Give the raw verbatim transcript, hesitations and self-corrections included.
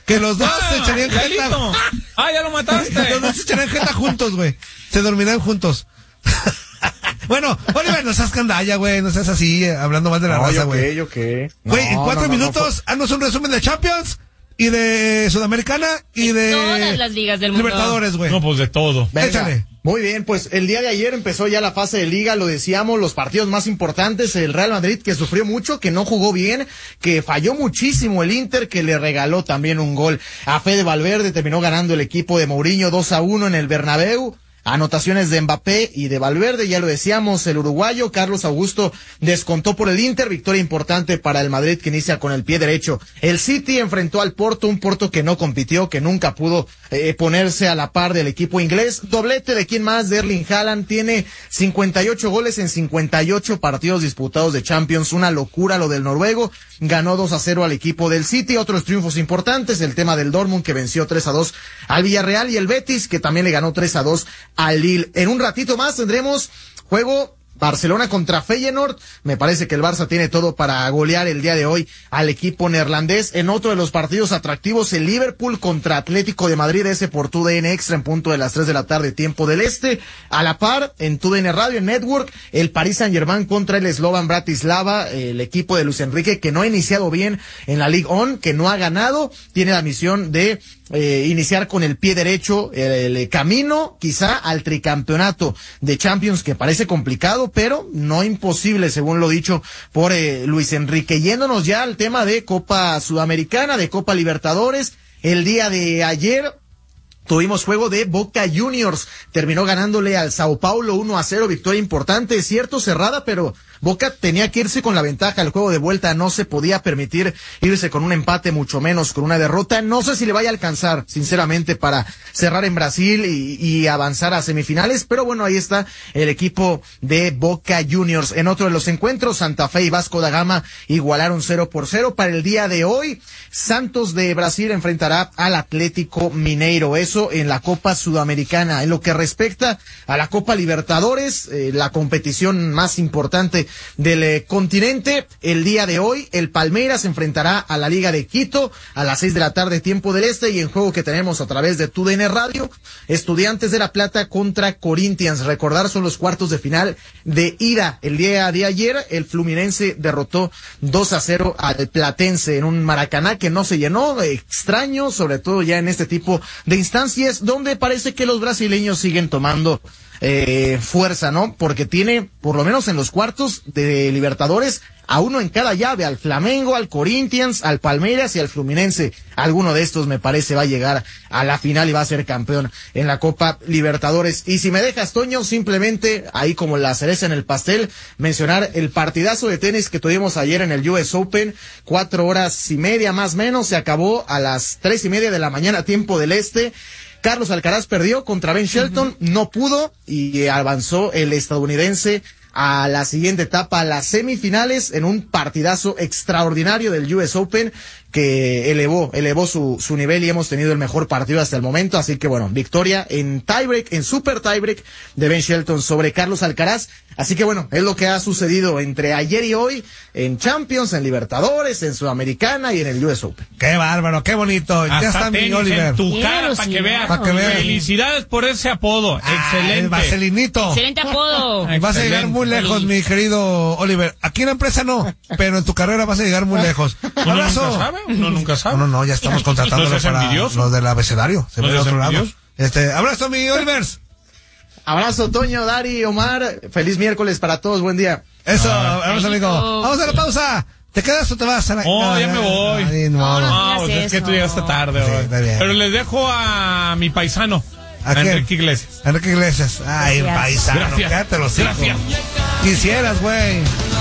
Que los dos ah, se echarían jeta. Ah, ya lo mataste. Los dos se echarían jeta juntos, güey. Se dormirán juntos. Bueno, Oliver, no seas candalla, güey, no seas así, hablando mal de la no, raza, güey. Yo qué, yo qué. Güey, en cuatro no, no, minutos, no, haznos un resumen de Champions y de Sudamericana y de... todas las ligas del mundo. Libertadores, güey. No, pues de todo. Venga. Échale. Muy bien, pues el día de ayer empezó ya la fase de liga, lo decíamos, los partidos más importantes, el Real Madrid que sufrió mucho, que no jugó bien, que falló muchísimo el Inter, que le regaló también un gol a Fede Valverde, terminó ganando el equipo de Mourinho dos a uno en el Bernabéu. Anotaciones de Mbappé y de Valverde, ya lo decíamos, el uruguayo Carlos Augusto descontó por el Inter, victoria importante para el Madrid que inicia con el pie derecho. El City enfrentó al Porto, un Porto que no compitió, que nunca pudo eh, ponerse a la par del equipo inglés. Doblete de quién más, de Erling Haaland, tiene cincuenta y ocho goles en cincuenta y ocho partidos disputados de Champions, una locura lo del noruego, ganó dos a cero al equipo del City. Otros triunfos importantes, el tema del Dortmund que venció tres a dos al Villarreal y el Betis que también le ganó tres a dos al Lille. En un ratito más tendremos juego Barcelona contra Feyenoord. Me parece que el Barça tiene todo para golear el día de hoy al equipo neerlandés. En otro de los partidos atractivos, el Liverpool contra Atlético de Madrid, ese por T U D N Extra en punto de las tres de la tarde, tiempo del este. A la par, en T U D N Radio, en Network, el Paris Saint-Germain contra el Slovan Bratislava, el equipo de Luis Enrique que no ha iniciado bien en la Ligue uno, que no ha ganado, tiene la misión de Eh, iniciar con el pie derecho el, el camino quizá al tricampeonato de Champions, que parece complicado pero no imposible según lo dicho por eh, Luis Enrique. Yéndonos ya al tema de Copa Sudamericana, de Copa Libertadores, el día de ayer tuvimos juego de Boca Juniors, terminó ganándole al Sao Paulo uno a cero, victoria importante, es cierto, cerrada, pero Boca tenía que irse con la ventaja, el juego de vuelta no se podía permitir irse con un empate, mucho menos con una derrota. No sé si le vaya a alcanzar, sinceramente, para cerrar en Brasil y, y avanzar a semifinales, pero bueno, ahí está el equipo de Boca Juniors. En otro de los encuentros, Santa Fe y Vasco da Gama igualaron cero por cero. Para el día de hoy, Santos de Brasil enfrentará al Atlético Mineiro, eso en la Copa Sudamericana. En lo que respecta a la Copa Libertadores, eh, la competición más importante del eh, continente, el día de hoy el Palmeiras se enfrentará a la Liga de Quito a las seis de la tarde tiempo del este, y en juego que tenemos a través de T U D N Radio, Estudiantes de La Plata contra Corinthians. Recordar, son los cuartos de final de ida. El día de ayer el Fluminense derrotó dos a cero al Platense en un Maracaná que no se llenó, extraño, sobre todo ya en este tipo de instancias donde parece que los brasileños siguen tomando Eh, fuerza, ¿no? Porque tiene, por lo menos en los cuartos de Libertadores, a uno en cada llave, al Flamengo, al Corinthians, al Palmeiras y al Fluminense. Alguno de estos me parece va a llegar a la final y va a ser campeón en la Copa Libertadores. Y si me dejas, Toño, simplemente ahí como la cereza en el pastel, mencionar el partidazo de tenis que tuvimos ayer en el U S Open, cuatro horas y media más o menos, se acabó a las tres y media de la mañana, tiempo del este. Carlos Alcaraz perdió contra Ben Shelton, uh-huh. no pudo y avanzó el estadounidense a la siguiente etapa, a las semifinales, en un partidazo extraordinario del U S Open que elevó, elevó su, su nivel y hemos tenido el mejor partido hasta el momento. Así que bueno, victoria en tiebreak, en super tiebreak de Ben Shelton sobre Carlos Alcaraz. Así que bueno, es lo que ha sucedido entre ayer y hoy en Champions, en Libertadores, en Sudamericana y en el U S Open. Qué bárbaro, qué bonito. Hasta ya está mi Oliver. En tu cara, para que veas. Pa que veas. Felicidades por ese apodo. Ah, excelente. El Vaselinito. Excelente apodo. Vas a llegar muy lejos, feliz, mi querido Oliver. Aquí en la empresa no, pero en tu carrera vas a llegar muy lejos. Un abrazo. Uno nunca sabe. No, no, no, ya estamos contratándolo para envidioso? los del abecedario. Se ¿No ve de otro envidioso? lado. Este, abrazo, mi Oliver. Abrazo, Toño, Dari, Omar. Feliz miércoles para todos. Buen día. Eso, abrazo, amigo. Vamos a la pausa. ¿Te quedas o te vas a la... Oh, ya me voy. Ay, no, no, no, pues es que tú llegaste tarde. Sí, hoy. está bien. Pero les dejo a mi paisano, ¿A, a quién? Enrique Iglesias. Enrique Iglesias. Ay, Gracias. paisano. Gracias. Quédate los hijos. Gracias. Quisieras, güey.